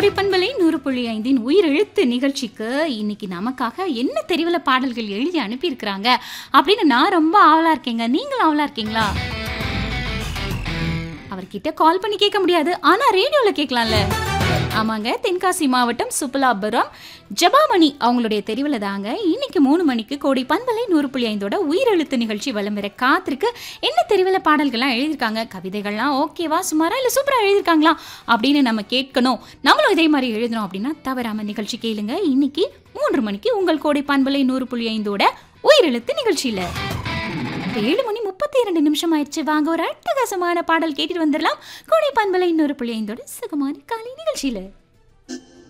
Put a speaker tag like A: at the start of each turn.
A: கொடைப்பண்பலை 100.5 உயிரெழுத்து நிகழ்ச்சிக்கு இன்னைக்கு நமக்காக என்ன தெரிவுல பாடல்கள் எழுதி அனுப்பியிருக்கிறாங்க அப்படின்னு நான் ரொம்ப ஆவலா இருக்கேங்க. நீங்களும் ஆவலா இருக்கீங்களா? அவர்கிட்ட கால் பண்ணி கேட்க முடியாது, ஆனா ரேடியோல கேட்கலாம்ல. ஆமாங்க, தென்காசி மாவட்டம் சுப்பலாபுரம் ஜபாமணி அவங்களுடைய தெரிவுல தாங்க இன்னைக்கு 3 மணிக்கு கோடை பண்பலை 100.5 உயிரெழுத்து நிகழ்ச்சி விளம்பர காத்திருக்கு. என்ன தெரிவுல பாடல்கள்லாம் எழுதியிருக்காங்க, கவிதைகள்லாம் ஓகேவா, சுமாரா இல்லை சூப்பராக எழுதியிருக்காங்களா அப்படின்னு நம்ம கேட்கணும். நம்மளும் இதே மாதிரி எழுதணும் அப்படின்னா தவறாம நிகழ்ச்சி கேளுங்க. இன்னைக்கு 3 மணிக்கு உங்கள் கோடை பண்பலை 100.5 உயிரெழுத்து நிகழ்ச்சியில 7 மணி 32 நிமிஷம் ஆயிடுச்சு. வாங்க ஒரு அட்டகாசமான பாடல் கேட்டுட்டு வந்துடலாம். கோடை பண்பலை 100.5 சுகமான காலை நிகழ்ச்சியில.